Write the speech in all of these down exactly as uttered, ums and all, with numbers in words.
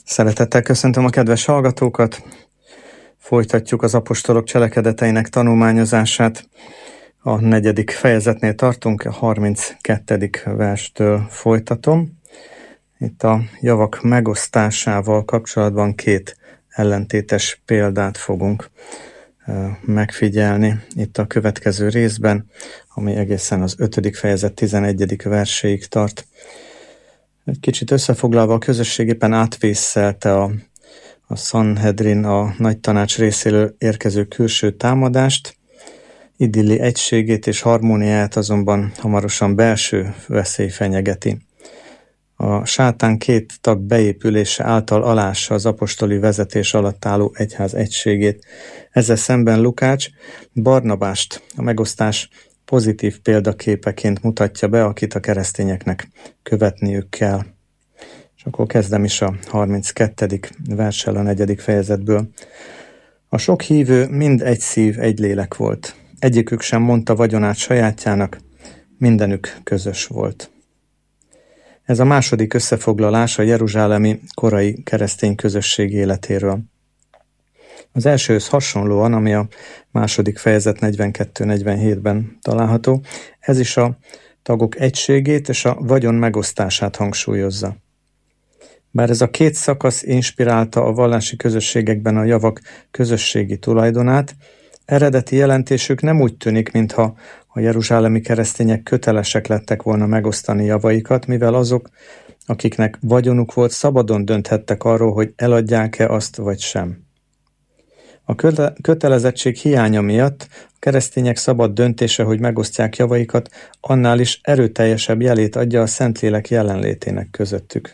Szeretettel köszöntöm a kedves hallgatókat. Folytatjuk az apostolok cselekedeteinek tanulmányozását. A negyedik fejezetnél tartunk, a harminckettedik verstől folytatom. Itt a javak megosztásával kapcsolatban két ellentétes példát fogunk megfigyelni itt a következő részben, ami egészen az ötödik fejezet tizenegyedik verséig tart. Egy kicsit összefoglalva, a közösség éppen átvészelte a, a Sanhedrin, a nagy tanács részéről érkező külső támadást, idilli egységét és harmóniáját azonban hamarosan belső veszély fenyegeti. A sátán két tag beépülése által alássa az apostoli vezetés alatt álló egyház egységét. Ezzel szemben Lukács Barnabást, a megosztás pozitív példaképeként mutatja be, akit a keresztényeknek követniük kell. És akkor kezdem is a harminckettedik verssel a negyedik fejezetből. A sok hívő mind egy szív, egy lélek volt. Egyikük sem mondta vagyonát sajátjának, mindenük közös volt. Ez a második összefoglalás a jeruzsálemi korai keresztény közösség életéről. Az elsőhöz hasonlóan, ami a második fejezet negyvenkettő negyvenhétben található, ez is a tagok egységét és a vagyon megosztását hangsúlyozza. Bár ez a két szakasz inspirálta a vallási közösségekben a javak közösségi tulajdonát, eredeti jelentésük nem úgy tűnik, mintha a jeruzsálemi keresztények kötelesek lettek volna megosztani javaikat, mivel azok, akiknek vagyonuk volt, szabadon dönthettek arról, hogy eladják-e azt vagy sem. A kötelezettség hiánya miatt a keresztények szabad döntése, hogy megosztják javaikat, annál is erőteljesebb jelét adja a Szentlélek jelenlétének közöttük.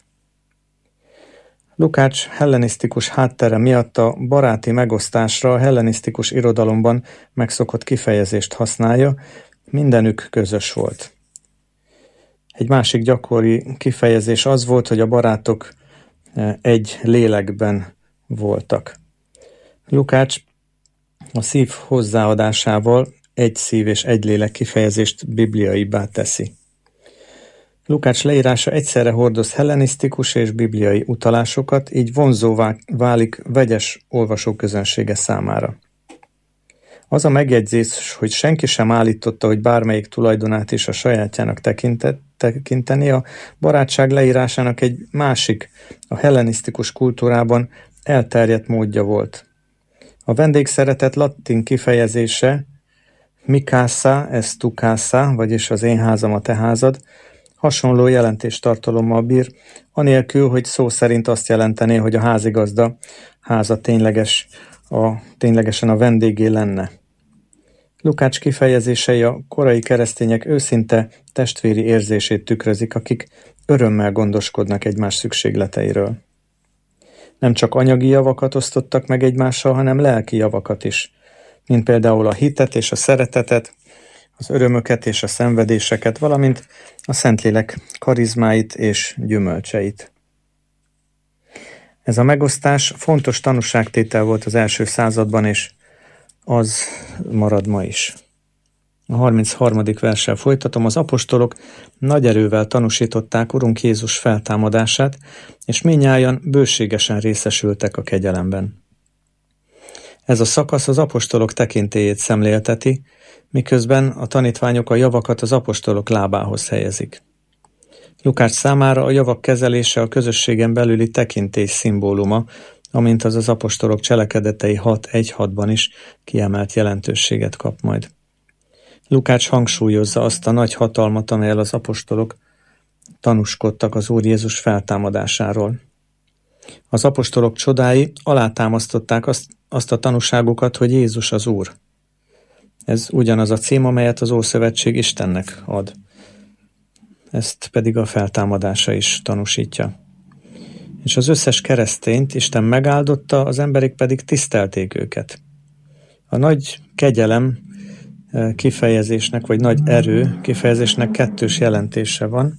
Lukács hellenisztikus háttere miatt a baráti megosztásra a hellenisztikus irodalomban megszokott kifejezést használja, mindenük közös volt. Egy másik gyakori kifejezés az volt, hogy a barátok egy lélekben voltak. Lukács a szív hozzáadásával egy szív és egy lélek kifejezést bibliaibbá teszi. Lukács leírása egyszerre hordoz hellenisztikus és bibliai utalásokat, így vonzóvá válik vegyes olvasóközönsége számára. Az a megjegyzés, hogy senki sem állította, hogy bármelyik tulajdonát is a sajátjának tekinteni, a barátság leírásának egy másik, a hellenisztikus kultúrában elterjedt módja volt. A vendégszeretet latin kifejezése mi casa est tu casa, vagyis az én házam a te házad, hasonló jelentéstartalommal bír, anélkül, hogy szó szerint azt jelentené, hogy a házigazda háza tényleges, a, ténylegesen a vendégé lenne. Lukács kifejezései a korai keresztények őszinte testvéri érzését tükrözik, akik örömmel gondoskodnak egymás szükségleteiről. Nem csak anyagi javakat osztottak meg egymással, hanem lelki javakat is, mint például a hitet és a szeretetet, az örömöket és a szenvedéseket, valamint a Szentlélek karizmáit és gyümölcseit. Ez a megosztás fontos tanúságtétel volt az első században, és az marad ma is. A harmincharmadik verssel folytatom. Az apostolok nagy erővel tanúsították Urunk Jézus feltámadását, és mindnyájan bőségesen részesültek a kegyelemben. Ez a szakasz az apostolok tekintélyét szemlélteti, miközben a tanítványok a javakat az apostolok lábához helyezik. Lukács számára a javak kezelése a közösségen belüli tekintély szimbóluma, amint az az apostolok cselekedetei hat egy hatban is kiemelt jelentőséget kap majd. Lukács hangsúlyozza azt a nagy hatalmat, amelyel az apostolok tanúskodtak az Úr Jézus feltámadásáról. Az apostolok csodái alátámasztották azt, azt a tanúságukat, hogy Jézus az Úr. Ez ugyanaz a cím, amelyet az Ószövetség Istennek ad. Ezt pedig a feltámadása is tanúsítja. És az összes keresztényt Isten megáldotta, az emberek pedig tisztelték őket. A nagy kegyelem kifejezésnek, vagy nagy erő kifejezésnek kettős jelentése van.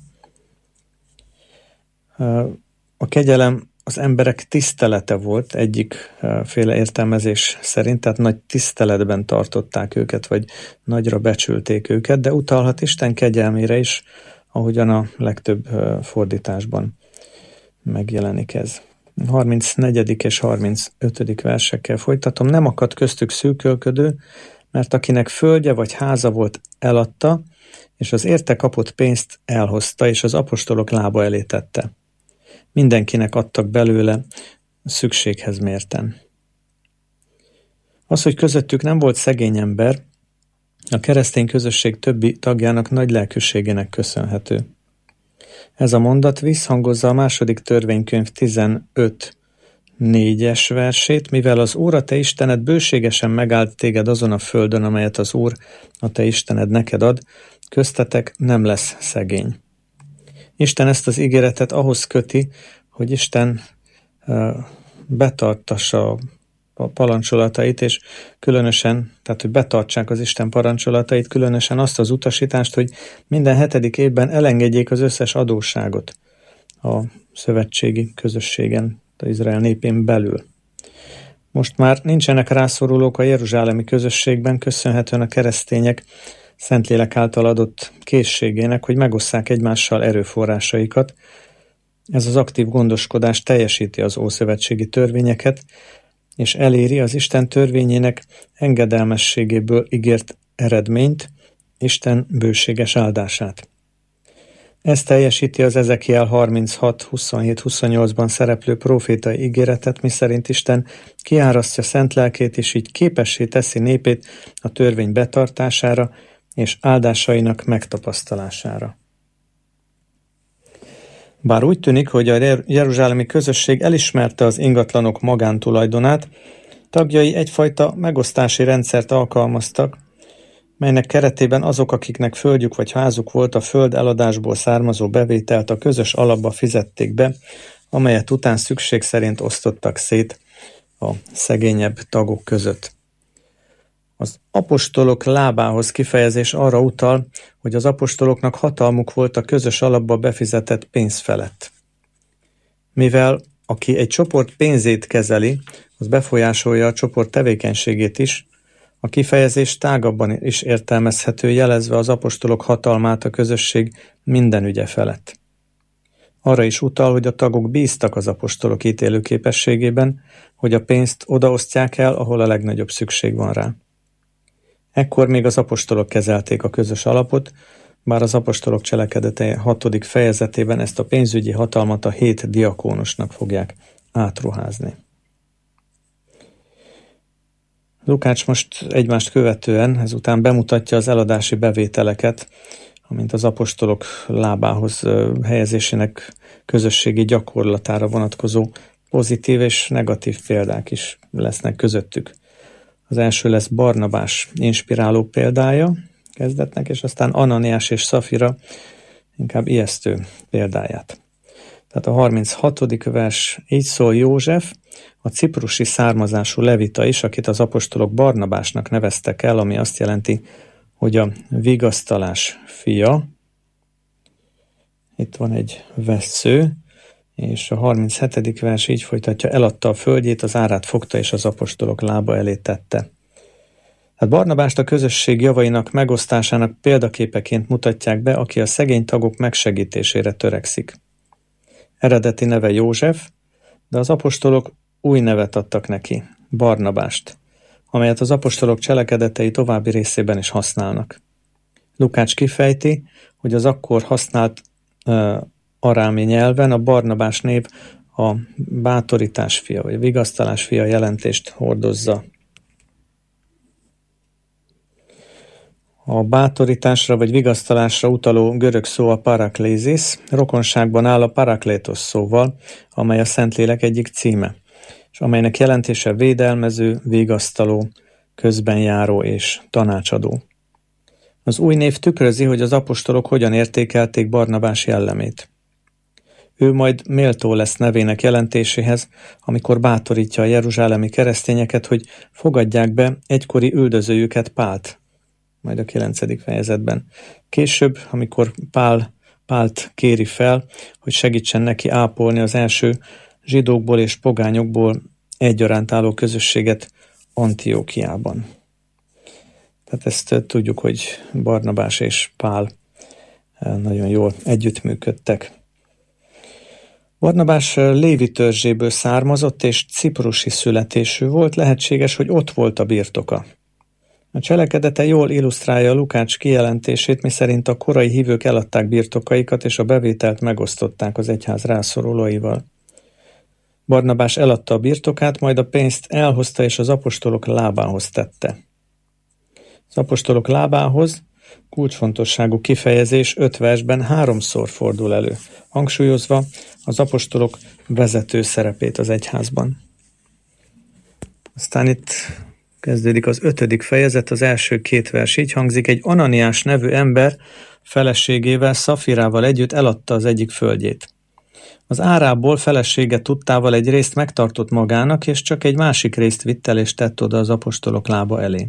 A kegyelem az emberek tisztelete volt egyikféle értelmezés szerint, tehát nagy tiszteletben tartották őket, vagy nagyra becsülték őket, de utalhat Isten kegyelmére is, ahogyan a legtöbb fordításban megjelenik ez. harmincnegyedik és harmincötödik versekkel folytatom. Nem akadt köztük szűkölködő, mert akinek földje vagy háza volt, eladta, és az érte kapott pénzt elhozta, és az apostolok lába elé tette. Mindenkinek adtak belőle szükséghez mérten. Az, hogy közöttük nem volt szegény ember, a keresztény közösség többi tagjának nagy lelkűségének köszönhető. Ez a mondat visszhangozza a második törvénykönyv tizenöt négyes versét, mivel az Úr a te Istened bőségesen megállt téged azon a földön, amelyet az Úr a te Istened neked ad, köztetek nem lesz szegény. Isten ezt az ígéretet ahhoz köti, hogy Isten betartassa a parancsolatait, és különösen, tehát hogy betartsák az Isten parancsolatait, különösen azt az utasítást, hogy minden hetedik évben elengedjék az összes adósságot a szövetségi közösségen, az Izrael népén belül. Most már nincsenek rászorulók a jeruzsálemi közösségben, köszönhetően a keresztények Szentlélek által adott készségének, hogy megosszák egymással erőforrásaikat. Ez az aktív gondoskodás teljesíti az ószövetségi törvényeket, és eléri az Isten törvényének engedelmességéből ígért eredményt, Isten bőséges áldását. Ez teljesíti az Ezekiel harminchat huszonhét huszonnyolcban szereplő profétai ígéretet, miszerint Isten kiárasztja szent lelkét, és így képessé teszi népét a törvény betartására és áldásainak megtapasztalására. Bár úgy tűnik, hogy a jeruzsálemi közösség elismerte az ingatlanok magántulajdonát, tagjai egyfajta megosztási rendszert alkalmaztak, melynek keretében azok, akiknek földjük vagy házuk volt, a föld eladásból származó bevételt a közös alapba fizették be, amelyet után szükség szerint osztottak szét a szegényebb tagok között. Az apostolok lábához kifejezés arra utal, hogy az apostoloknak hatalmuk volt a közös alapba befizetett pénz felett. Mivel aki egy csoport pénzét kezeli, az befolyásolja a csoport tevékenységét is, a kifejezés tágabban is értelmezhető, jelezve az apostolok hatalmát a közösség minden ügye felett. Arra is utal, hogy a tagok bíztak az apostolok ítélőképességében, hogy a pénzt odaosztják el, ahol a legnagyobb szükség van rá. Ekkor még az apostolok kezelték a közös alapot, bár az apostolok cselekedete hatodik fejezetében ezt a pénzügyi hatalmat a hét diakónusnak fogják átruházni. Lukács most egymást követően ezután bemutatja az eladási bevételeket, amint az apostolok lábához helyezésének közösségi gyakorlatára vonatkozó pozitív és negatív példák is lesznek közöttük. Az első lesz Barnabás inspiráló példája kezdetnek, és aztán Ananiás és Szafira inkább ijesztő példáját. Tehát a harminchatodik vers így szól: József, a ciprusi származású levita is, akit az apostolok Barnabásnak neveztek el, ami azt jelenti, hogy a vigasztalás fia. Itt van egy vessző, és a harminchetedik vers így folytatja: eladta a földjét, az árát fogta, és az apostolok lába elé tette. Hát Barnabást a közösség javainak megosztásának példaképeként mutatják be, aki a szegény tagok megsegítésére törekszik. Eredeti neve József, de az apostolok új nevet adtak neki, Barnabást, amelyet az apostolok cselekedetei további részében is használnak. Lukács kifejti, hogy az akkor használt uh, arámi nyelven a Barnabás név a bátorítás fia, vagy a vigasztalás fia jelentést hordozza. A bátorításra vagy vigasztalásra utaló görög szó a paraklézis, rokonságban áll a paraklétos szóval, amely a Szentlélek egyik címe, és amelynek jelentése védelmező, vigasztaló, közbenjáró és tanácsadó. Az új név tükrözi, hogy az apostolok hogyan értékelték Barnabás jellemét. Ő majd méltó lesz nevének jelentéséhez, amikor bátorítja a jeruzsálemi keresztényeket, hogy fogadják be egykori üldözőjüket, Pált, majd a kilencedik fejezetben. Később, amikor Pál, Pált kéri fel, hogy segítsen neki ápolni az első zsidókból és pogányokból egyaránt álló közösséget Antiókiában. Tehát ezt tudjuk, hogy Barnabás és Pál nagyon jól együttműködtek. Barnabás Lévi törzséből származott és ciprusi születésű volt, lehetséges, hogy ott volt a birtoka. A cselekedete jól illusztrálja Lukács kijelentését, miszerint a korai hívők eladták birtokaikat, és a bevételt megosztották az egyház rászorulóival. Barnabás eladta a birtokát, majd a pénzt elhozta és az apostolok lábához tette. Az apostolok lábához kulcsfontosságú kifejezés öt versben háromszor fordul elő, hangsúlyozva az apostolok vezető szerepét az egyházban. Aztán itt kezdődik az ötödik fejezet, az első két vers így hangzik: egy Ananiás nevű ember feleségével, Szafirával együtt eladta az egyik földjét. Az árából felesége tudtával egy részt megtartott magának, és csak egy másik részt vitt el és tett oda az apostolok lába elé.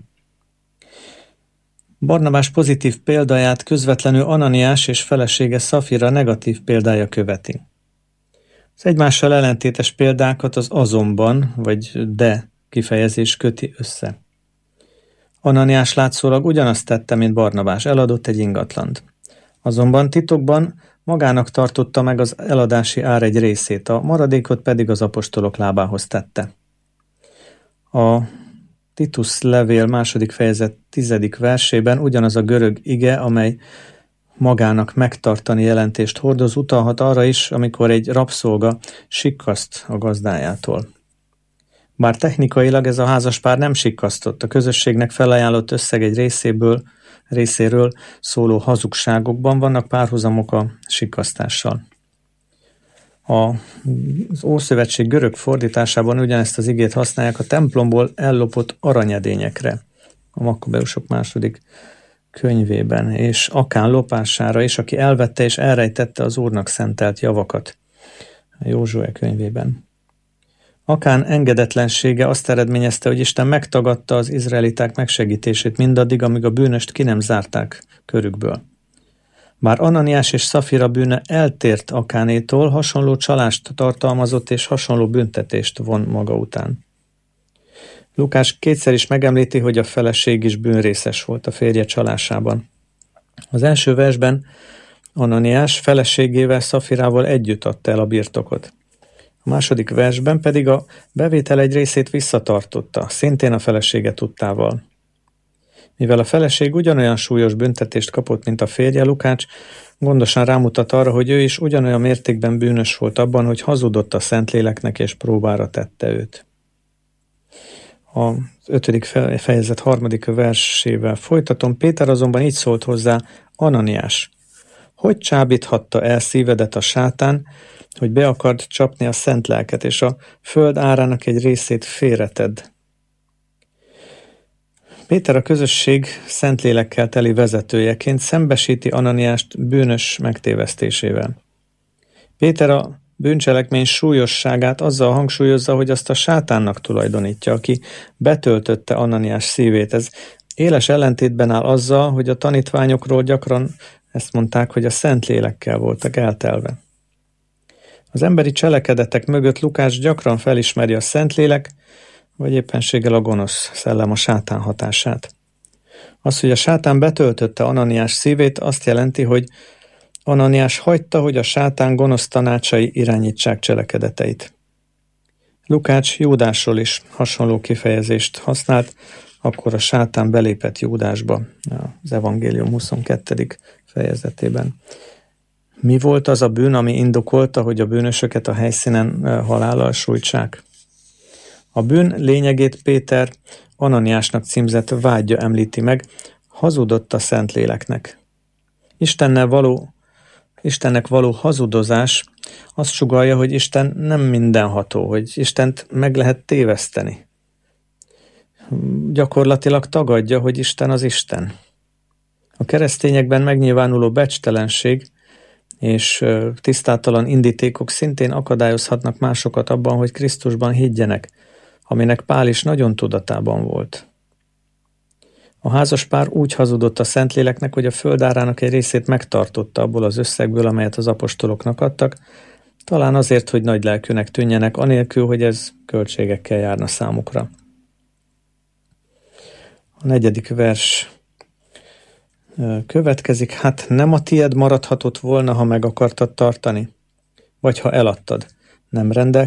Barnabás pozitív példáját közvetlenül Ananiás és felesége Szafira negatív példája követi. Az egymással ellentétes példákat az azonban, vagy de kifejezés köti össze. Ananiás látszólag ugyanazt tette, mint Barnabás, eladott egy ingatlant. Azonban titokban magának tartotta meg az eladási ár egy részét, a maradékot pedig az apostolok lábához tette. A Titus levél második fejezet tizedik versében ugyanaz a görög ige, amely magának megtartani jelentést hordoz, utalhat arra is, amikor egy rabszolga sikkaszt a gazdájától. Bár technikailag ez a házaspár nem sikkasztott, a közösségnek felajánlott összeg egy részéből, részéről szóló hazugságokban vannak párhuzamok a sikkasztással. Az Ószövetség görög fordításában ugyanezt az igét használják a templomból ellopott aranyedényekre, a Makkabeusok második könyvében, és Akán lopására is, aki elvette és elrejtette az Úrnak szentelt javakat, a Józsué könyvében. Akán engedetlensége azt eredményezte, hogy Isten megtagadta az izraeliták megsegítését mindaddig, amíg a bűnöst ki nem zárták körükből. Bár Ananiás és Szafira bűne eltért Akánétól, hasonló csalást tartalmazott és hasonló büntetést von maga után. Lukács kétszer is megemlíti, hogy a feleség is bűnrészes volt a férje csalásában. Az első versben Ananiás feleségével, Szafirával együtt adta el a birtokot. A második versben pedig a bevétel egy részét visszatartotta, szintén a felesége tudtával. Mivel a feleség ugyanolyan súlyos büntetést kapott, mint a férje, Lukács gondosan rámutat arra, hogy ő is ugyanolyan mértékben bűnös volt abban, hogy hazudott a Szentléleknek és próbára tette őt. Az ötödik fejezet harmadik versével folytatom. Péter azonban így szólt hozzá: Ananiás, hogy csábíthatta el szívedet a sátán, hogy be akard csapni a szent lelket, és a föld árának egy részét félretedd? Péter a közösség Szentlélekkel teli vezetőjeként szembesíti Ananiást bűnös megtévesztésével. Péter a bűncselekmény súlyosságát azzal hangsúlyozza, hogy azt a sátánnak tulajdonítja, aki betöltötte Ananiás szívét. Ez éles ellentétben áll azzal, hogy a tanítványokról gyakran ezt mondták, hogy a Szentlélekkel voltak eltelve. Az emberi cselekedetek mögött Lukács gyakran felismeri a Szentlélek, vagy éppenséggel a gonosz szellem, a sátán hatását. Az, hogy a sátán betöltötte Ananiás szívét, azt jelenti, hogy Ananiás hagyta, hogy a sátán gonosz tanácsai irányítsák cselekedeteit. Lukács Júdásról is hasonló kifejezést használt, akkor a sátán belépett Júdásba, az evangélium huszonkettedik fejezetében. Mi volt az a bűn, ami indokolta, hogy a bűnösöket a helyszínen halállal sújtsák? A bűn lényegét Péter Ananiásnak címzett vágya említi meg, hazudott a Szentléleknek. Istennel való, Istennek való hazudozás azt sugallja, hogy Isten nem mindenható, hogy Istent meg lehet téveszteni. Gyakorlatilag tagadja, hogy Isten az Isten. A keresztényekben megnyilvánuló becstelenség és tisztátalan indítékok szintén akadályozhatnak másokat abban, hogy Krisztusban higgyenek, aminek Pál is nagyon tudatában volt. A házaspár úgy hazudott a Szentléleknek, hogy a földárának egy részét megtartotta abból az összegből, amelyet az apostoloknak adtak, talán azért, hogy nagy lelkűnek tűnjenek, anélkül, hogy ez költségekkel járna számukra. A negyedik vers következik: hát nem a tied maradhatott volna, ha meg akartad tartani? vagy ha eladtad, nem rendelkezik